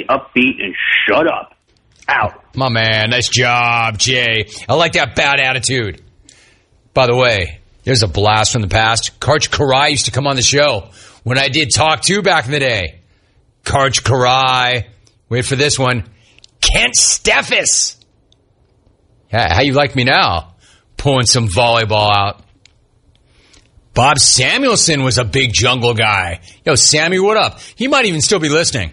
upbeat and shut up. Out. My man, nice job, Jay. I like that bad attitude. By the way, there's a blast from the past. Karch Kiraly used to come on the show when I did Talk 2 back in the day. Karch Kiraly. Wait for this one. Kent Steffes. How you like me now? Pulling some volleyball out. Bob Samuelson was a big jungle guy. Yo, Sammy, what up? He might even still be listening.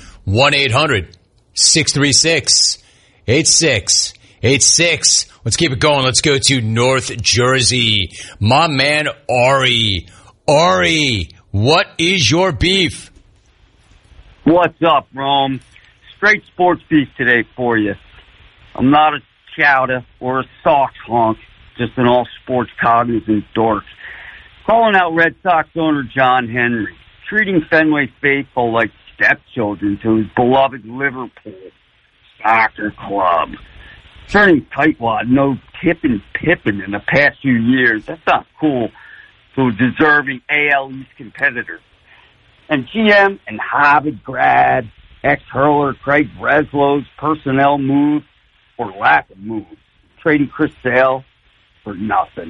1-800-636-8686. Let's keep it going. Let's go to North Jersey. My man, Ari. Ari, what is your beef? What's up, Rome? Straight sports beef today for you. I'm not a chowder or a Sox honk, just an all-sports cognizant dork. Calling out Red Sox owner John Henry, treating Fenway faithful like stepchildren to his beloved Liverpool soccer club. Turning tightwad, no tipping Pippin in the past few years. That's not cool to a deserving AL East competitor. And GM and Harvard grad, ex-hurler Craig Breslow's personnel move or lack of move, trading Chris Sale for nothing.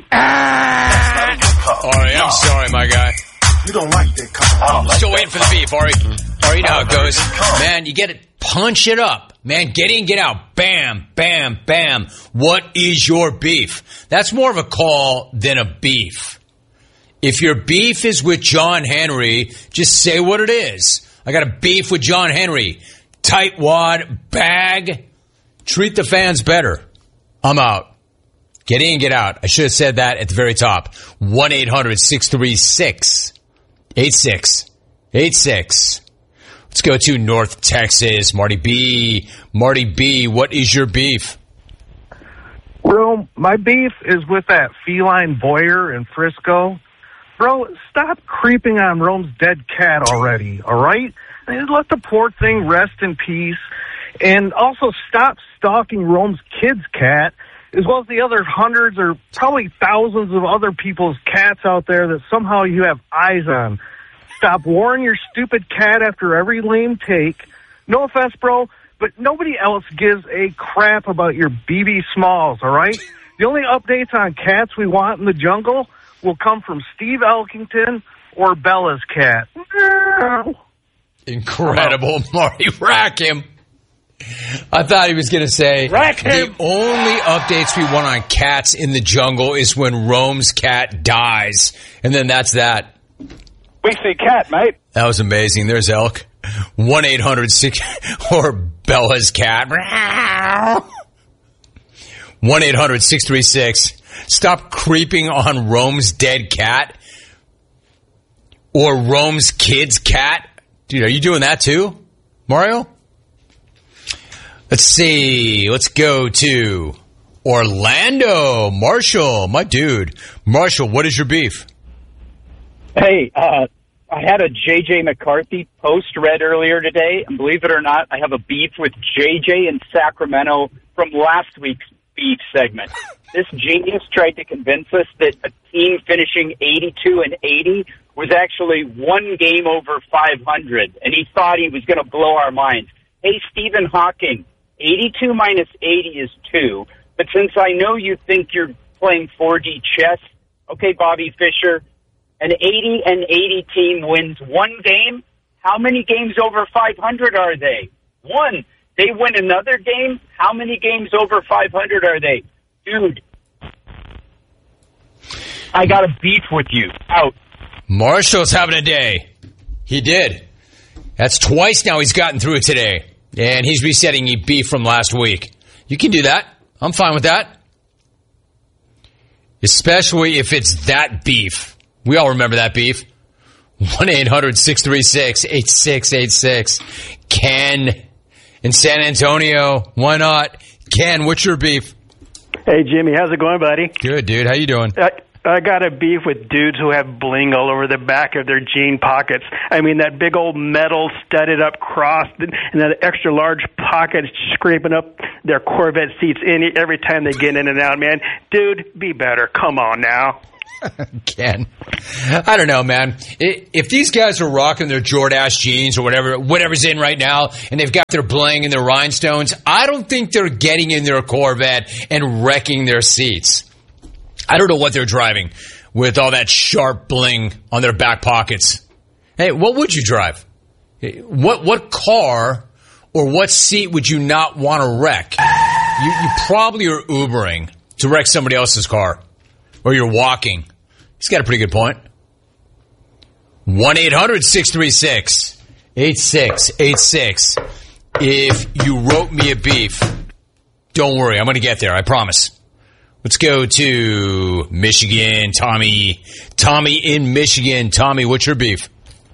Ari, I'm sorry, my guy. You don't like that comment. Still waiting for the beef, Ari. Ari, you know how it goes. Man, you get it. Punch it up. Man, get in, get out. Bam, bam, bam. What is your beef? That's more of a call than a beef. If your beef is with John Henry, just say what it is. I got a beef with John Henry. Tightwad, bag. Treat the fans better. I'm out. Get in, get out. I should have said that at the very top. 1-800-636-8686. Let's go to North Texas. Marty B. Marty B, what is your beef? Bro, my beef is with that feline voyeur in Frisco. Bro, stop creeping on Rome's dead cat already, all right? And let the poor thing rest in peace. And also stop stalking Rome's kid's cat, as well as the other hundreds or probably thousands of other people's cats out there that somehow you have eyes on. Stop warring your stupid cat after every lame take. No offense, bro, but nobody else gives a crap about your BB Smalls, all right? The only updates on cats we want in the jungle will come from Steve Elkington or Bella's cat. Incredible, Marty. Rack him. I thought he was going to say, Rack him. The only updates we want on cats in the jungle is when Rome's cat dies. And then that's that. We see cat, mate. That was amazing. There's Elk. 1-800-6 or Bella's cat. 1-800-636. Stop creeping on Rome's dead cat or Rome's kid's cat. Dude, are you doing that too, Mario? Let's see. Let's go to Orlando. Marshall, my dude. Marshall, what is your beef? Hey, I had a J.J. McCarthy post read earlier today, and believe it or not, I have a beef with J.J. in Sacramento from last week's beef segment. This genius tried to convince us that a team finishing 82-80 was actually one game over 500, and he thought he was going to blow our minds. Hey, Stephen Hawking, 82 minus 80 is 2, but since I know you think you're playing 4D chess, okay, Bobby Fischer, an 80-80 team wins one game. How many games over 500 are they? One. They win another game. How many games over 500 are they? Dude, I got a beef with you. Out. Marshall's having a day. He did. That's twice now he's gotten through it today. And he's resetting your beef from last week. You can do that. I'm fine with that. Especially if it's that beef. We all remember that beef. 1-800-636-8686. Ken in San Antonio. Why not? Ken, what's your beef? Hey, Jimmy. How's it going, buddy? Good, dude. How you doing? I got a beef with dudes who have bling all over the back of their jean pockets. I mean, that big old metal studded up cross and that extra large pocket scraping up their Corvette seats every time they get in and out, man. Dude, be better. Come on now. Ken. I don't know, man. If these guys are rocking their Jordache jeans or whatever's in right now, and they've got their bling and their rhinestones, I don't think they're getting in their Corvette and wrecking their seats. I don't know what they're driving with all that sharp bling on their back pockets. Hey, what would you drive? What car or what seat would you not want to wreck? You probably are Ubering to wreck somebody else's car. Or you're walking. He's got a pretty good point. 1-800-636-8686. If you wrote me a beef, don't worry, I'm going to get there, I promise. Let's go to Michigan. Tommy in Michigan. Tommy, what's your beef?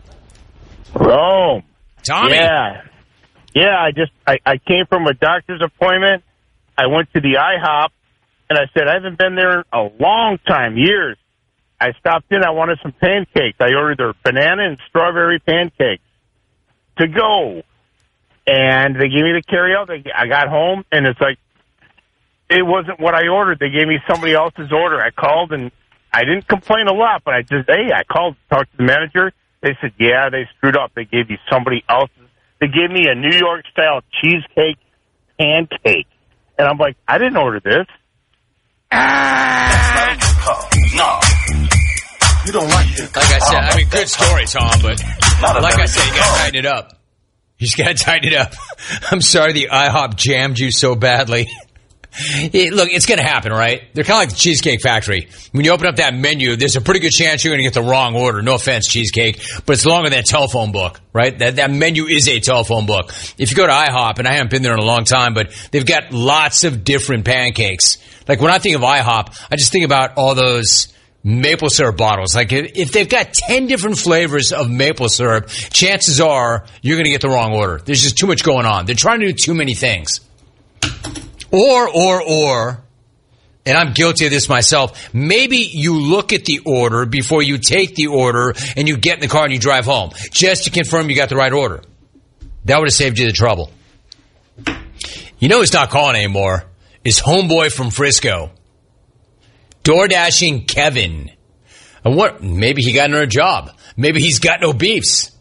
Rome. Tommy. Yeah, I came from a doctor's appointment. I went to the IHOP, and I said, I haven't been there in a long time, years. I stopped in. I wanted some pancakes. I ordered their banana and strawberry pancakes to go. And they gave me the carryout. I got home, and it's like, it wasn't what I ordered. They gave me somebody else's order. I called, and I didn't complain a lot, but I called, talked to the manager. They said, yeah, they screwed up. They gave you somebody else's. They gave me a New York-style cheesecake pancake. And I'm like, I didn't order this. That's not a good call. No. You don't like it. Like I said, I mean, good story, Tom, but like I said, you got to tighten it up. You just got to tighten it up. I'm sorry the IHOP jammed you so badly. Look, it's going to happen, right? They're kind of like the Cheesecake Factory. When you open up that menu, there's a pretty good chance you're going to get the wrong order. No offense, Cheesecake, but it's longer than a telephone book, right? That menu is a telephone book. If you go to IHOP, and I haven't been there in a long time, but they've got lots of different pancakes. Like when I think of IHOP, I just think about all those maple syrup bottles. Like if they've got 10 different flavors of maple syrup, chances are you're going to get the wrong order. There's just too much going on. They're trying to do too many things. Or, and I'm guilty of this myself, maybe you look at the order before you take the order and you get in the car and you drive home just to confirm you got the right order. That would have saved you the trouble. You know who's not calling anymore is homeboy from Frisco. DoorDashing Kevin. And what? Maybe he got another job. Maybe he's got no beefs.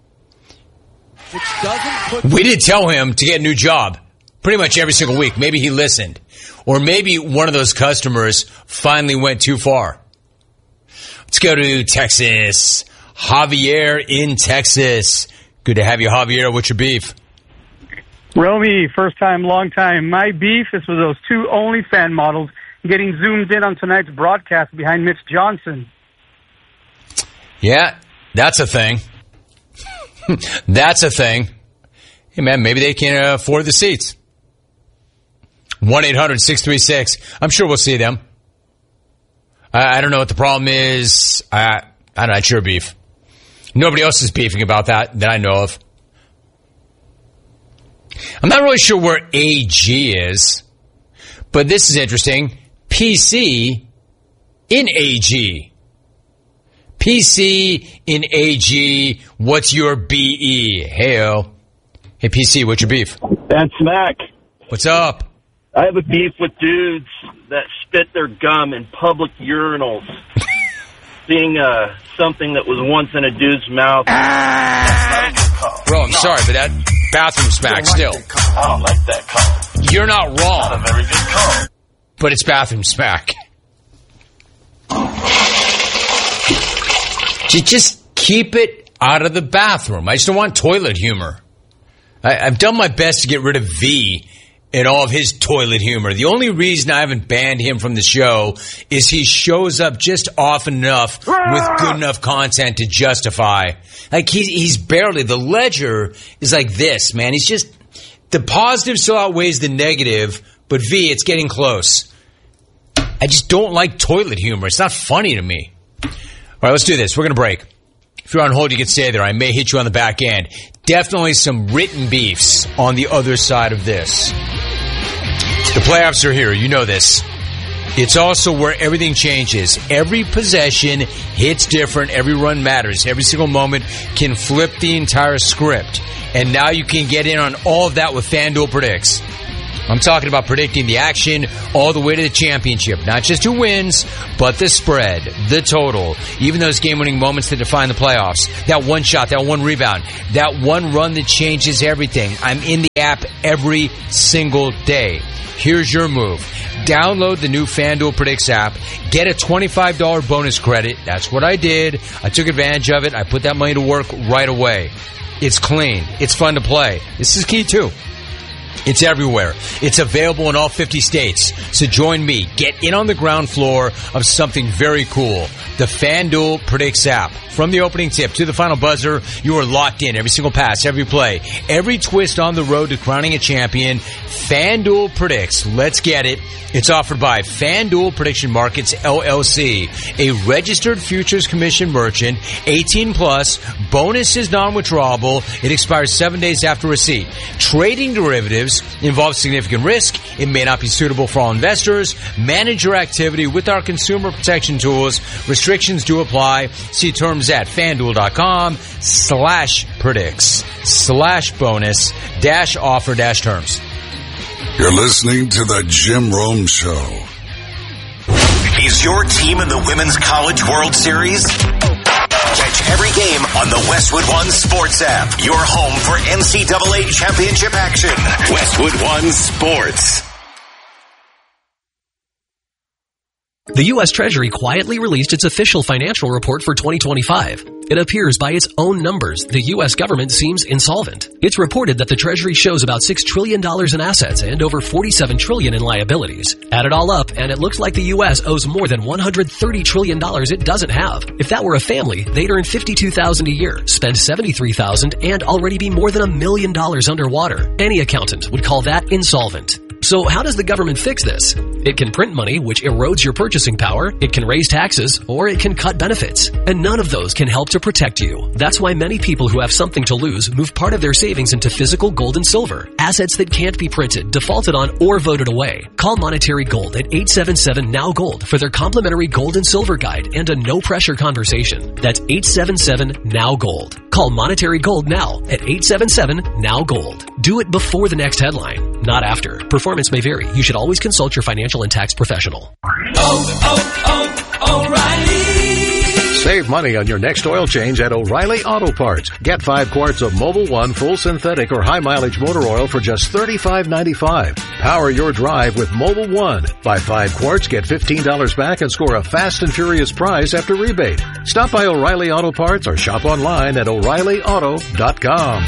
We did tell him to get a new job. Pretty much every single week. Maybe he listened. Or maybe one of those customers finally went too far. Let's go to Texas. Javier in Texas. Good to have you, Javier. What's your beef? Romy, first time, long time. My beef is with those two OnlyFans models getting zoomed in on tonight's broadcast behind Mitch Johnson. Yeah, that's a thing. That's a thing. Hey, man, maybe they can afford the seats. 1-800-636. I'm sure we'll see them. I don't know what the problem is. I'm not sure beef. Nobody else is beefing about that I know of. I'm not really sure where AG is, but this is interesting. PC in AG. PC in AG. What's your BE? Hey-o. Hey, PC, what's your beef? That's Smack. What's up? I have a beef with dudes that spit their gum in public urinals. Seeing something that was once in a dude's mouth. Bro, I'm sorry, but that bathroom smack still. I don't like that call. You're not wrong. Not a very good call. But it's bathroom smack. Just keep it out of the bathroom. I just don't want toilet humor. I've done my best to get rid of V in all of his toilet humor. The only reason I haven't banned him from the show is he shows up just often enough with good enough content to justify. Like he's barely, the ledger is like this, man. He's just, the positive still outweighs the negative, but V, it's getting close. I just don't like toilet humor. It's not funny to me. All right, let's do this. We're going to break. If you're on hold, you can stay there. I may hit you on the back end. Definitely some written beefs on the other side of this. The playoffs are here. You know this. It's also where everything changes. Every possession hits different. Every run matters. Every single moment can flip the entire script. And now you can get in on all of that with FanDuel Predicts. I'm talking about predicting the action all the way to the championship. Not just who wins, but the spread, the total, even those game-winning moments that define the playoffs. That one shot, that one rebound, that one run that changes everything. I'm in the app every single day. Here's your move. Download the new FanDuel Predicts app. Get a $25 bonus credit. That's what I did. I took advantage of it. I put that money to work right away. It's clean. It's fun to play. This is key, too. It's everywhere. It's available in all 50 states. So join me. Get in on the ground floor of something very cool. The FanDuel Predicts app. From the opening tip to the final buzzer, you are locked in. Every single pass, every play, every twist on the road to crowning a champion. FanDuel Predicts. Let's get it. It's offered by FanDuel Prediction Markets, LLC, a registered futures commission merchant, 18 plus. Bonus is non-withdrawable. It expires 7 days after receipt. Trading derivatives involves significant risk. It may not be suitable for all investors. Manage your activity with our consumer protection tools. Restrictions do apply. See terms at FanDuel.com/predicts/bonus-offer-terms. You're listening to the Jim Rome Show. Is your team in the Women's College World Series? Catch every game on the Westwood One Sports app. Your home for NCAA championship action. Westwood One Sports. The U.S. Treasury quietly released its official financial report for 2025. It appears by its own numbers, the U.S. government seems insolvent. It's reported that the Treasury shows about $6 trillion in assets and over $47 trillion in liabilities. Add it all up, and it looks like the U.S. owes more than $130 trillion it doesn't have. If that were a family, they'd earn $52,000 a year, spend $73,000, and already be more than $1 million underwater. Any accountant would call that insolvent. So how does the government fix this? It can print money, which erodes your purchasing power. It can raise taxes, or it can cut benefits. And none of those can help to protect you. That's why many people who have something to lose move part of their savings into physical gold and silver. Assets that can't be printed, defaulted on, or voted away. Call Monetary Gold at 877-NOW-GOLD for their complimentary gold and silver guide and a no-pressure conversation. That's 877-NOW-GOLD. Call Monetary Gold now at 877-NOW-GOLD. Do it before the next headline, not after. Performance may vary. You should always consult your financial and tax professional. O'Reilly. Save money on your next oil change at O'Reilly Auto Parts. Get 5 quarts of Mobil 1 full synthetic or high mileage motor oil for just $35.95. Power your drive with Mobil 1. Buy 5 quarts, get $15 back, and score a fast and furious prize after rebate. Stop by O'Reilly Auto Parts or shop online at O'ReillyAuto.com.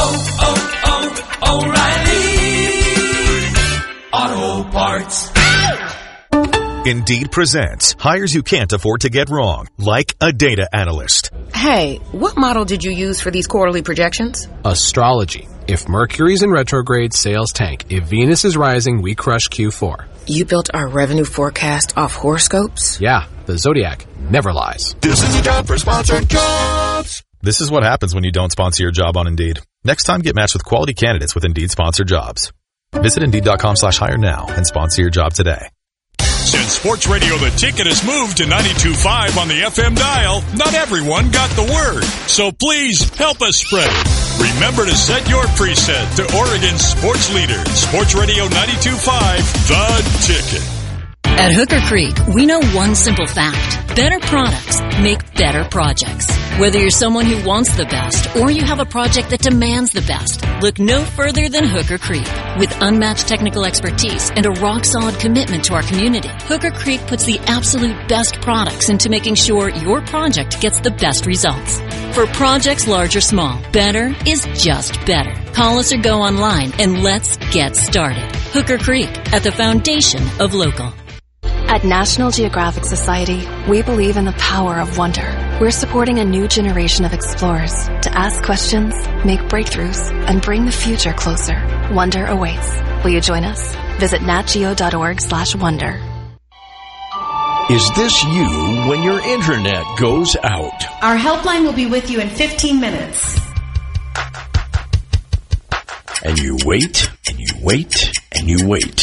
O'Reilly Auto Parts. Indeed presents hires you can't afford to get wrong, like a data analyst. Hey, what model did you use for these quarterly projections? Astrology. If Mercury's in retrograde, sales tank. If Venus is rising, we crush Q4. You built our revenue forecast off horoscopes? Yeah, the Zodiac never lies. This is a job for sponsored jobs. This is what happens when you don't sponsor your job on Indeed. Next time, get matched with quality candidates with Indeed sponsored jobs. Visit Indeed.com/hire now and sponsor your job today. Since Sports Radio The Ticket has moved to 92.5 on the FM dial, not everyone got the word. So please help us spread it. Remember to set your preset to Oregon's sports leader, Sports Radio 92.5, The Ticket. At Hooker Creek, we know one simple fact. Better products make better projects. Whether you're someone who wants the best or you have a project that demands the best, look no further than Hooker Creek. With unmatched technical expertise and a rock-solid commitment to our community, Hooker Creek puts the absolute best products into making sure your project gets the best results. For projects large or small, better is just better. Call us or go online and let's get started. Hooker Creek, at the foundation of local. At National Geographic Society, we believe in the power of wonder. We're supporting a new generation of explorers to ask questions, make breakthroughs, and bring the future closer. Wonder awaits. Will you join us? Visit natgeo.org/wonder. Is this you when your internet goes out? Our helpline will be with you in 15 minutes. And you wait, and you wait, and you wait.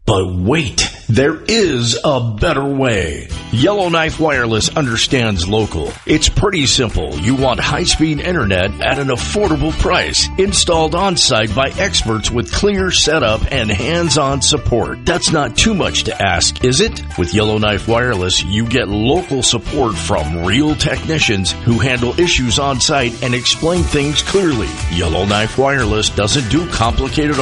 But wait, there is a better way. Yellowknife Wireless understands local. It's pretty simple. You want high-speed internet at an affordable price, installed on-site by experts with clear setup and hands-on support. That's not too much to ask, is it? With Yellowknife Wireless, you get local support from real technicians who handle issues on-site and explain things clearly. Yellowknife Wireless doesn't do complicated